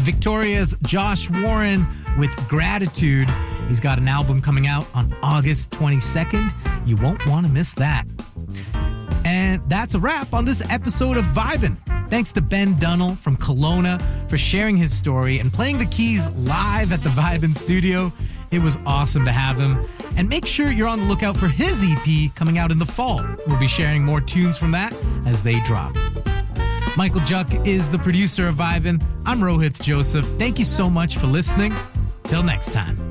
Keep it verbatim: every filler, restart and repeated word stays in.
Victoria's Josh Warren with Gratitude. He's got an album coming out on August twenty-second. You won't want to miss that. And that's a wrap on this episode of Vibin'. Thanks to Ben Dunnell from Kelowna for sharing his story and playing the keys live at the Vibin' studio. It was awesome to have him. And make sure you're on the lookout for his E P coming out in the fall. We'll be sharing more tunes from that as they drop. Michael Juck is the producer of Vibin'. I'm Rohith Joseph. Thank you so much for listening. Till next time.